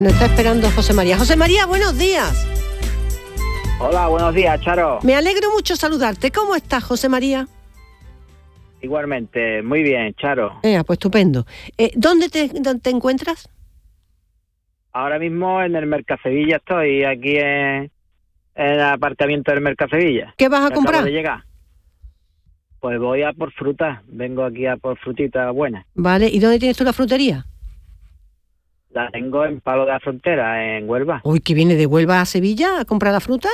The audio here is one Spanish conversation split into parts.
Nos está esperando José María. José María, buenos días. Hola, buenos días, Charo. Me alegro mucho saludarte. ¿Cómo estás, José María? Igualmente, muy bien, Charo. Pues estupendo. ¿Dónde te encuentras? Ahora mismo en el Mercasevilla estoy, aquí en el aparcamiento del Mercasevilla. ¿Qué vas a comprar? Acabo de llegar. Pues voy a por fruta, vengo aquí a por frutita buena. Vale, ¿y dónde tienes tú la frutería? La tengo en Palo de la Frontera, en Huelva. Uy, ¿que viene de Huelva a Sevilla a comprar la fruta?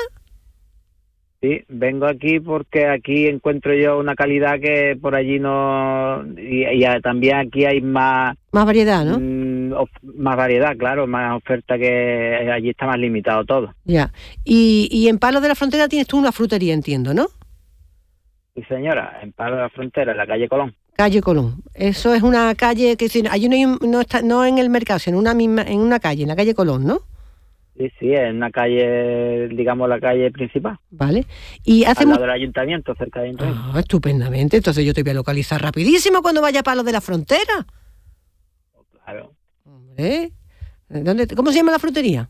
Sí, vengo aquí porque aquí encuentro yo una calidad que por allí no... Y también aquí hay más... Más variedad, ¿no? Más variedad, claro, más oferta, que allí está más limitado todo. Ya. Y en Palo de la Frontera tienes tú una frutería, entiendo, ¿no? Sí, señora, en Palo de la Frontera, en la calle Colón. Calle Colón. Eso es una calle que hay una, no está, no en el mercado, sino en una calle, en la calle Colón, ¿no? Sí, en una calle, digamos la calle principal. Vale. Y hace al lado del ayuntamiento, cerca del ayuntamiento. Ah, estupendamente. Entonces yo te voy a localizar rapidísimo cuando vaya a Palo de la Frontera. Claro. Hombre, ¿cómo se llama la frutería?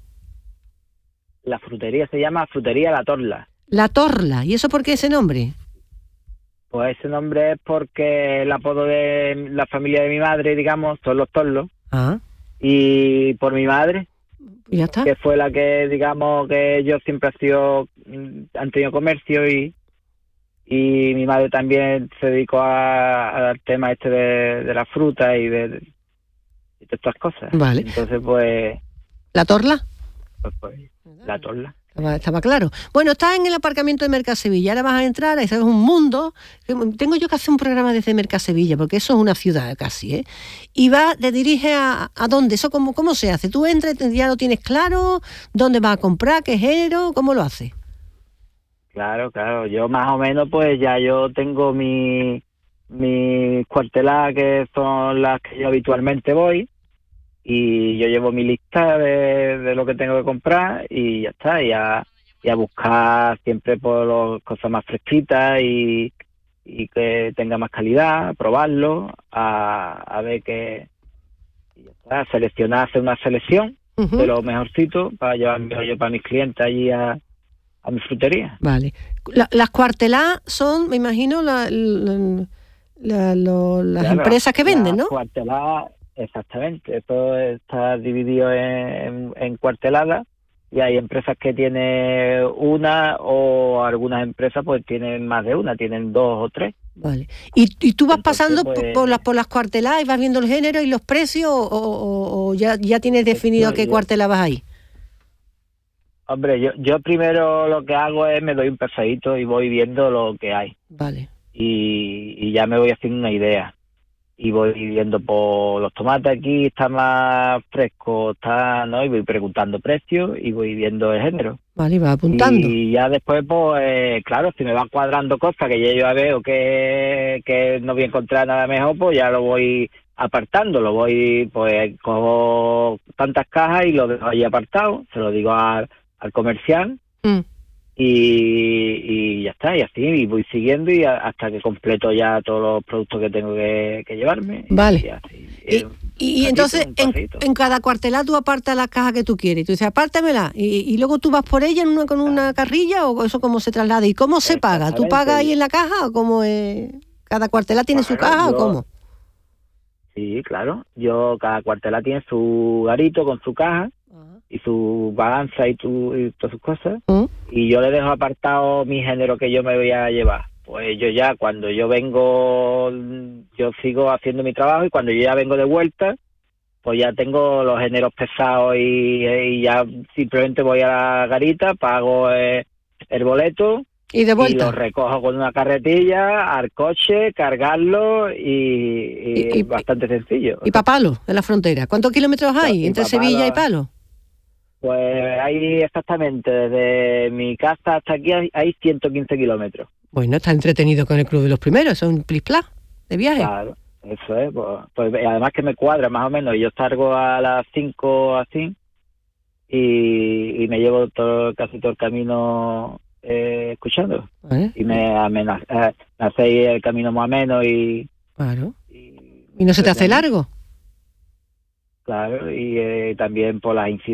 La frutería se llama Frutería La Torla. La Torla. ¿Y eso por qué ese nombre? Pues ese nombre es porque el apodo de la familia de mi madre, digamos, son los Torlos. Ah. Y por mi madre, ya está. Que fue la que, digamos, que ellos siempre han tenido comercio y mi madre también se dedicó al tema este de la fruta y de todas estas cosas. Vale. Entonces, pues... ¿La Torla? Pues La Torla. Estaba claro. Bueno, estás en el aparcamiento de Mercasevilla, ahora vas a entrar, ahí sabes, un mundo. Tengo yo que hacer un programa desde Mercasevilla, porque eso es una ciudad casi, ¿eh? Y te diriges a dónde, eso cómo se hace. Tú entras, ya lo tienes claro, dónde vas a comprar, qué género, cómo lo haces. Claro, yo más o menos pues ya yo tengo mi cuarteladas, que son las que yo habitualmente voy, y yo llevo mi lista de lo que tengo que comprar y ya está, y a buscar siempre por cosas más fresquitas y que tenga más calidad, probarlo, a ver qué, y ya está, hacer una selección de lo mejorcito para llevarme yo para mis clientes allí a mi frutería. Vale. Las cuarteladas son, me imagino, las empresas que venden, ¿no? Las cuarteladas, exactamente. Esto está dividido en cuarteladas, y hay empresas que tienen una, o algunas empresas pues tienen más de una, tienen dos o tres. Vale. ¿Y tú vas Entonces, pasando pues, por las cuarteladas y vas viendo el género y los precios, o ya tienes definido a qué cuartelada vas ahí? Hombre, yo primero lo que hago es me doy un paseíto y voy viendo lo que hay. Vale. Y ya me voy haciendo una idea. Y voy viendo por los tomates aquí, está más fresco, ¿no? Y voy preguntando precios y voy viendo el género. Vale, y vas apuntando. Y ya después, pues, claro, si me van cuadrando cosas que ya veo que no voy a encontrar nada mejor, pues ya lo voy apartando, pues cojo tantas cajas y lo dejo ahí apartado, se lo digo al comercial. Y ya está, y así, y voy siguiendo hasta que completo ya todos los productos que tengo que llevarme. Vale. Y así, y entonces en cada cuartelada tú apartas la caja que tú quieres. Tú dices, apártamela, y luego tú vas por ella con una carrilla, o eso cómo se traslada. ¿Y cómo se paga? ¿Tú pagas ahí en la caja, o cómo es? ¿Cada cuartelada tiene su caja o cómo? Sí, claro. Cada cuartelada tiene su garito con su caja y su balanza y todas sus cosas. Y yo le dejo apartado mi género que yo me voy a llevar. Pues yo ya, cuando yo vengo, yo sigo haciendo mi trabajo, y cuando yo ya vengo de vuelta, pues ya tengo los géneros pesados y ya simplemente voy a la garita, pago el boleto y de vuelta, y lo recojo con una carretilla al coche, cargarlo y es bastante sencillo. ¿Y para Palo, en la frontera? ¿Cuántos kilómetros hay entre Sevilla y Palo? Pues hay exactamente, desde mi casa hasta aquí hay 115 kilómetros. Bueno, está entretenido con el Club de los Primeros, eso es un plis-plas de viaje. Claro, eso es, pues además que me cuadra más o menos, yo salgo a las 5 así y me llevo casi todo el camino escuchando. Y me hacéis el camino más o menos y... Claro. ¿Y no se te hace largo? Claro, y también por las incidencias